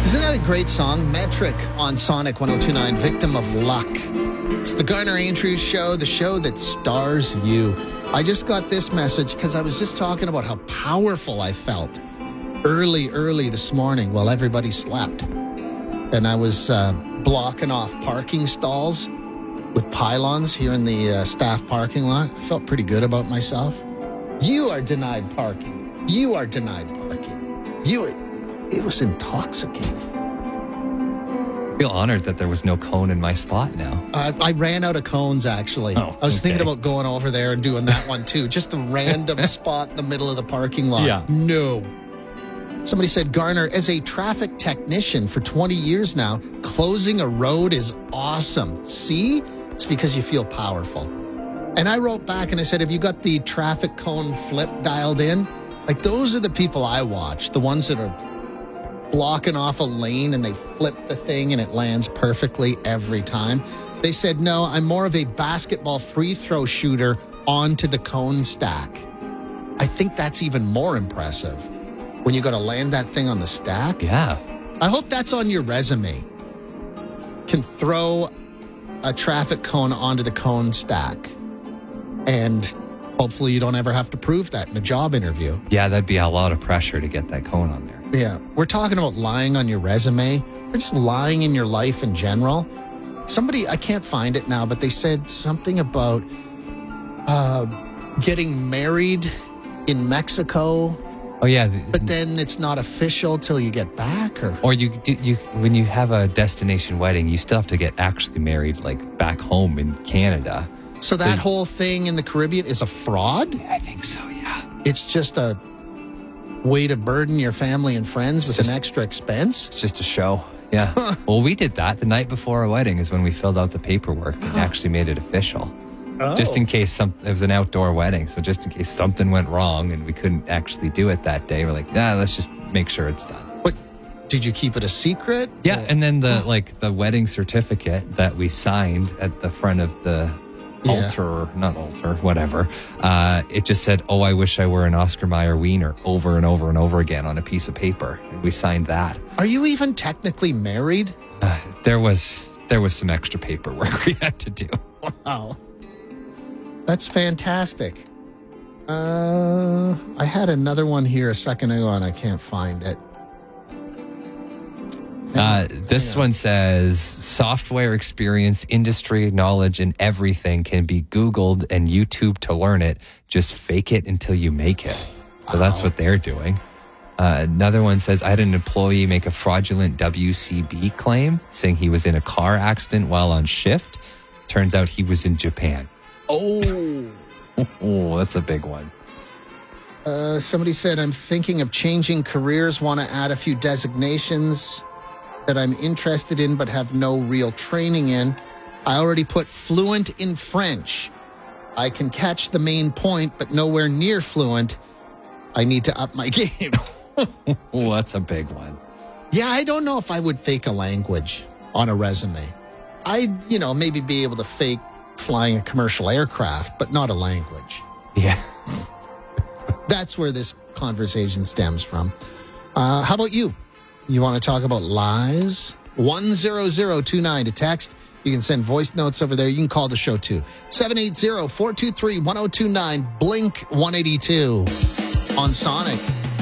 Isn't that a great song? Metric on Sonic 1029, Victim of Luck. It's the Garner Andrews Show, the show that stars you. I just got this message because I was just talking about how powerful I felt early this morning while everybody slept. And I was blocking off parking stalls with pylons here in the staff parking lot. I felt pretty good about myself. You are denied parking. You are denied parking. It was intoxicating. I feel honored that there was no cone in my spot now. I ran out of cones, actually. Oh, I was okay. thinking about going over there and doing that one, too. Just a random spot in the middle of the parking lot. Yeah. No. Somebody said, Garner, as a traffic technician for 20 years now, closing a road is awesome. See? It's because you feel powerful. And I wrote back and I said, have you got the traffic cone flip dialed in? Like, those are the people I watch, the ones that are blocking off a lane and they flip the thing and it lands perfectly every time. They said, no, I'm more of a basketball free throw shooter onto the cone stack. I think that's even more impressive when you got to land that thing on the stack. Yeah. I hope that's on your resume. Can throw a traffic cone onto the cone stack. And hopefully you don't ever have to prove that in a job interview. Yeah, that'd be a lot of pressure to get that cone on there. Yeah. We're talking about lying on your resume. Or just lying in your life in general. Somebody, I can't find it now, but they said something about getting married in Mexico. Oh, yeah. But then it's not official till you get back, Or you when you have a destination wedding, you still have to get actually married, like back home in Canada. So that whole thing in the Caribbean is a fraud? I think so, yeah. It's just a way to burden your family and friends with an extra expense? It's just a show. Yeah. Well, we did that the night before our wedding is when we filled out the paperwork and actually made it official. Oh. Just in case it was an outdoor wedding. So just in case something went wrong and we couldn't actually do it that day, we're like, let's just make sure it's done. But did you keep it a secret? Yeah. And then the wedding certificate that we signed at the front of the whatever. It just said, oh, I wish I were an Oscar Mayer wiener over and over and over again on a piece of paper. And we signed that. Are you even technically married? There was some extra paperwork we had to do. Wow. That's fantastic. I had another one here a second ago and I can't find it. This one says software experience, industry knowledge, and everything can be Googled and YouTube to learn it. Just fake it until you make it. So that's what they're doing. Another one says I had an employee make a fraudulent WCB claim saying he was in a car accident while on shift. Turns out he was in Japan. Oh, that's a big one. Somebody said, I'm thinking of changing careers, want to add a few designations that I'm interested in but have no real training in. I already put fluent in French. I can catch the main point, but nowhere near fluent. I need to up my game. Oh, that's a big one. Yeah, I don't know if I would fake a language on a resume. I'd, maybe be able to fake flying a commercial aircraft, but not a language. Yeah. That's where this conversation stems from. How about you? You want to talk about lies? 10029 to text. You can send voice notes over there. You can call the show too. 780-423-1029, Blink 182 on Sonic.